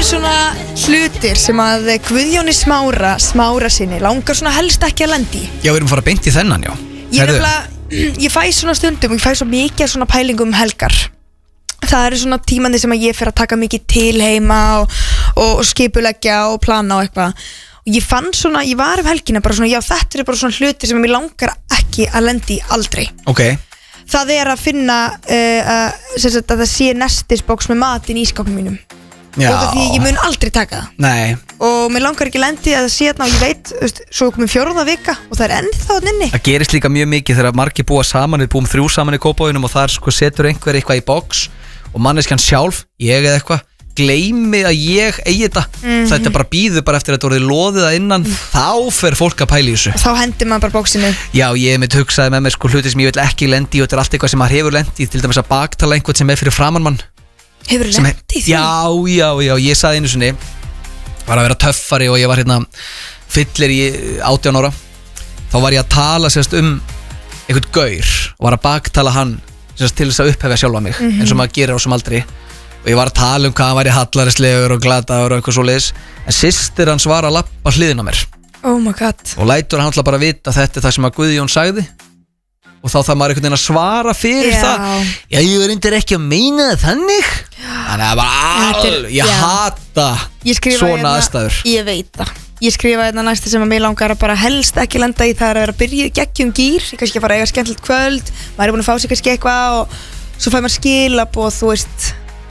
svona hlutir sem að Guðjóni Smára sinni langar svona helst ekki að lendi? Já, við erum fara beint í þennan, já. Ég fæ svona stundum, ég fæ svo mikið svona pælingum helgar. Það eru svona tímandi sem að ég fer að taka mikið til heima og skipuleggja og plana og eitthvað. Og ég fann svona, ég var helgina bara svona, já þetta eru bara svona hlutir sem ég langar ekki að lendi aldrei. Ok. Það er að finna að það sé nestisbox með matinn í skápnum mínum. Já. Og því ég mun aldrei taka það. Nei. Og mér langar ekki lendi að sé þarna og ég veit, svo komum 4. vika og það er ennþá þarna inni. Það gerist líka mjög mikið þegar margir búa saman, við búum 3 saman í Kópavoginum og þar sko setur einhver eitthvað í box og manneskjan sjálf, ég eða eitthvað, gleymi að ég eigi þetta. Þetta bara býður bara eftir að þetta orðið loðið að innan, þá fer fólk að pæla í þessu. Þá hendir maður bara bóksinu. Já, ég mitt hugsaði með mér sko hluti sem ég vil ekki lendi og þetta er allt eitthvað sem maður hefur lendi, til dæmis að baktala einhvern sem er fyrir framan mann. Hefur þú lendi í því? Já, ég sagði einu sinni, var að vera töffari og ég var hérna fyllir í 18 ára. Þá var ég að tala sérst einhvern gaur og var að baktala hann sérst til þess að upphefja sjálfa mig, eins og maður gerir á sem aldrei. Og ég var að tala hvað hann væri hallarislegur og glataður og eitthvað svoleiðis. En systir hans var að lappa hliðina mér. Oh my god. Og lætur hann alltaf bara vita að þetta er það sem að Guðjón sagði. Og þá þarf maður einhvern veginn að svara fyrir það. Já, ég reyndir ekki að meina það þannig. Þannig að bara ég hata svona aðstæður. Ég veit það. Ég skrifa þetta næsta sem að mig langar að bara helst ekki lenda í, það er að vera að byrja geggjum gýr, kannski að fara að eiga skemmtilegt kvöld, maður er búin að fá sig kannski eitthvað og svo fær maður skilabóð, þú veist,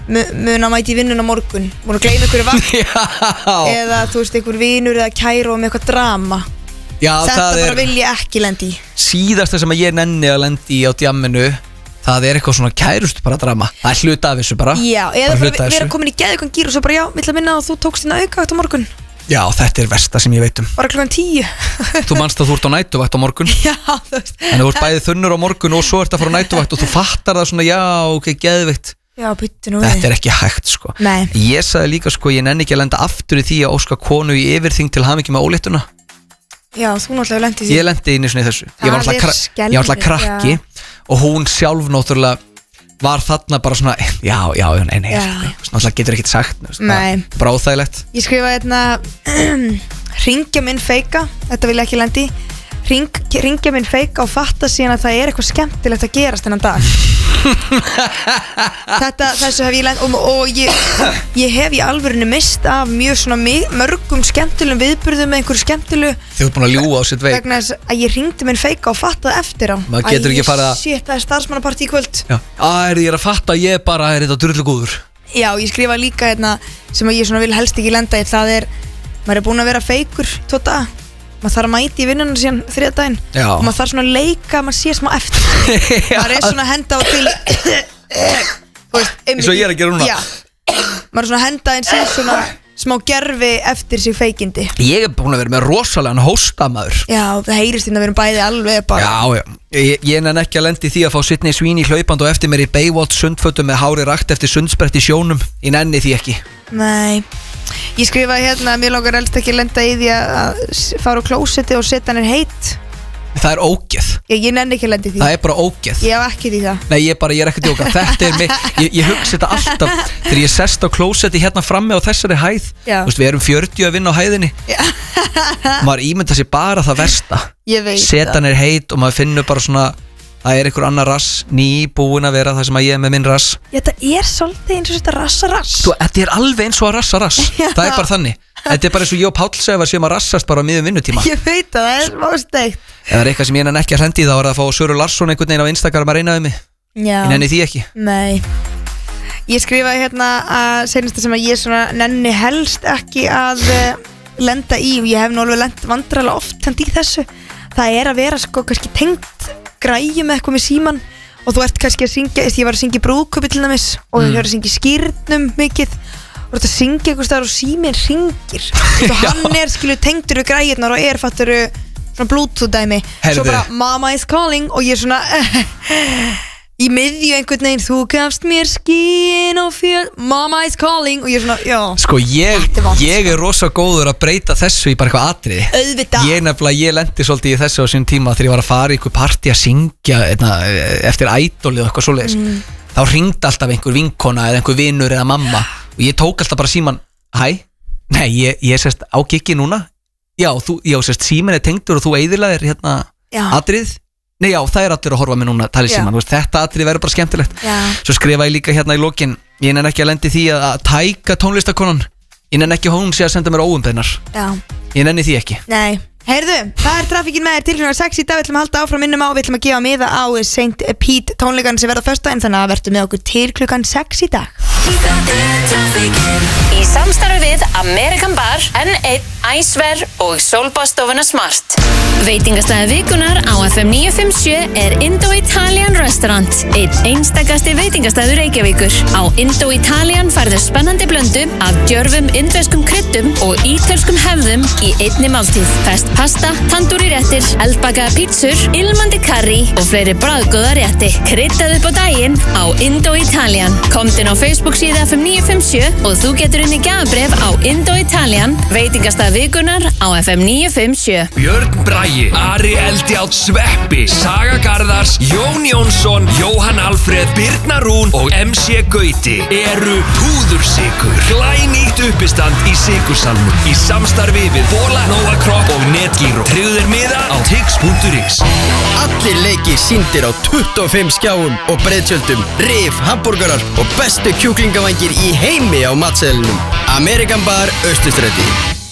mun að mæti í vinnun á morgun, búin að gleyma ykkur vakt eða þú veist, einhver vinur eða kæru með eitthvað drama. Já, þetta bara vil ég ekki lendi í. Síðasta sem ég nenni að lendi í á djamminu, það er eitthvað svona kærustu bara drama. Það er hluta af þessu bara. Já, eða bara vera komin í geðugan gýr og svo bara já, vill að minna að þú tókst þína aukavakt á morgun. Já, þetta er versta sem ég veit um. Bara klukkan 10. Þú manst að þú ert á nætuvakt á morgun. Já, þú veist. En þú ert bæði þunnur á morgun og svo ert að fara á nætuvakt og þú fattar það svona, já, ok, geðvikt. Já, byttu nú við. Þetta er ekki hægt, sko. Nei. Ég sagði líka, sko, ég nenni ekki að lenda aftur í því að óska konu í yfirþyngd til hamingju með óléttuna. Já, þú náttúrulega lendi í því. Ég lendi inn í svona þessu. Ég var alltaf krakki og hún sjálf náttúrulega var þarna bara svona, já, nei, náttúrulega getur ekkert sagt. Bara óþægilegt. Ég skrifaði hérna, hringja minn feika, þetta vil ég ekki lendi í. Hringja minn feika og fatta síðan að það er eitthvað skemmtilegt að gerast þennan dag. Þessu hef ég lent og ég hef í alvörinu mist af mjög svona mörgum skemmtilegum viðburðum með einhverju skemmtilegu. Þið ert búin að ljúga á sitt veik. Vegna þess að ég hringdi minn feika og fattaði eftir á. Maður getur ekki farið að shit, það er starfsmannapartí í kvöld. Já, ég er að fatta, ég bara er þetta drullu góður. Já, ég skrifa líka hérna sem að ég svona vil helst ekki lenda í, það er maður er búin að vera feikur 2 daga. Maður þarf að mæti í vinnunum síðan 3. daginn og maður þarf svona að leika, maður sé smá eftir. Maður er svona að henda á til þú veist, eins og ég er að gera núna. Já, maður er svona að henda eins í svona smá gerfi eftir sig feikindi. Ég er búin að vera með rosalega hóstamaður. Já, það heyrist inn að við erum bæði alveg bara. Já, ég nenni ekki að lendi því að fá Sydney Sweeney hlaupandi og eftir mér í Baywatch sundfötum með hári rakt eftir sundsprett í sjónum. Ég nenni því ekki. Nei. Ég skrifaði hérna að mér langar helst ekki lenda í því að fara á klósetti og setja hann heitt. Það er ógeð. Ég nenni ekki að lenda í því. Það er bara ógeð. Ég hef ekki því það. Nei, ég er ekki að djóka. Þetta er mig, ég hugsa þetta alltaf þegar ég sest á klósetti hérna frammi á þessari hæð. Þú veist, við erum 40 að vinna á hæðinni. Maður ímynda sér bara það versta. Ég veit það. Setja hann heitt og maður finnur bara svona það er einhver annar rass, nýbúin að vera það sem að ég er með minn rass. Já, þetta er svolítið eins og þetta rass. Þetta er alveg eins og að rass. Það er bara þannig. Þetta er bara eins og ég og Páll segja sem að rassast bara á miðjum vinnutíma. Ég veit það er smá steikt. Ef það er eitthvað sem ég nenni ekki að hrendi þá er það að fá Söru Larsson einhvern veginn á Instagram að reyna við mig. Já. Ég nenni því ekki. Nei. Ég skrifaði hérna að seinasta sem að ég svona nenni helst ekki að lenda í og ég hef nú alveg lent vandræðilega oft í þessu. Það er að vera sko kannski tengt græjum eitthvað með síman og þú ert kannski að syngja, ég var að syngja í brúðkaupi til dæmis og ég var að syngja í skýrnum mikið og þú ert að syngja eitthvað staðar og síminn hringir og hann er skilu tengdur við græjurnar og fattur svona bluetooth dæmi. Svo bara mama is calling og ég er svona í miðju einhvern veginn, þú gafst mér skín og fjöld, mama is calling og ég er svona, já. Sko ég er rosa góður að breyta þessu í bara eitthvað atriði. Auðvitað. Ég lendi svolítið í þessu á sín tíma þegar ég var að fara í eitthvað partí að syngja eftir ædolið og eitthvað svoleiðis. Þá hringdi alltaf einhver vinkona eða einhver vinur eða mamma og ég tók alltaf bara síman Hæ? Nei, ég sérst á giggi núna. Já, sérst síminn tengdur og þú eyðilaðir hérna atrið. Nei, já, það allir að horfa mig núna tala í símann. Þetta atrið verður bara skemmtilegt. Svo skrifa ég líka hérna í lokin, ég nenni ekki að lendi því að tæka tónlistakonan. Ég nenni ekki hún sé að senda mér óumbeinar. Ég nenni því ekki. Nei. Heyrðu, það trafikkin með þér til klukkan 6 í dag. Við ætlum að halda áfram minnum á, við ætlum að gefa miða á St. Pete tónleikarnir sem verða á föstudaginn, þannig að verður með okkur til klukkan 6 í dag. Í samstarfi við American Bar, N1, Æsver og Sólbástofuna Smart. Veitingastæði vikunar á FM 957 er Indo-Italian Restaurant, einn einstakasti veitingastæður Reykjavíkur. Á Indo-Italian færðu spennandi blöndu af djörfum indverskum kryddum og ítölskum hefðum í einni máltíð. Fest pasta, tandúri réttir, eldbakaða pítsur, ilmandi karrí og fleiri bragðgóða rétti. Kryddað upp á daginn á Indo-Italian. Komdu á Facebook síðu FM 957 og þú getur inn í gjafabréf á Indo-Italian, veitingastað vikunar á FM 957. Björn Bragi, Ari Eldjárn, Sveppi, Saga Garðars, Jón Jónsson, Jóhann Alfreð, Birna Rún og MC Gauti eru púðursykur. Glænýtt uppistand í sykursalnum í samstarfi við Bola, Nóa Kropp og Netgyro. Tryggðu miða á tix.is. Allir leikir sýndir á 25 skjáum og breiðtjöldum, rif, hamburgerar og bestu kjúklingavangir í heimi á matseðlinum. American Bar, Austurstræti.